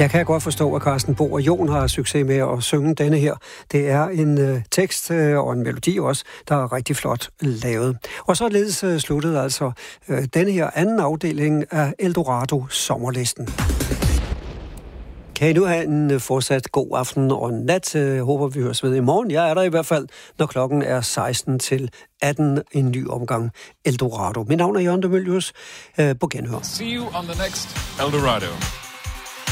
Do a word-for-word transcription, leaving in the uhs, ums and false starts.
Jeg kan godt forstå, at Carsten Bo og Jon har succes med at synge denne her. Det er en øh, tekst øh, og en melodi også, der er rigtig flot lavet. Og således øh, sluttede altså øh, denne her anden afdeling af Eldorado Sommerlisten. Kan I nu have en øh, fortsat god aften og nat? Jeg øh, håber, vi høres ved i morgen. Jeg er der i hvert fald, når klokken er seksten til atten, en ny omgang Eldorado. Mit navn er Jørgen de Mylius. Øh, på genhør. See you on the next Eldorado.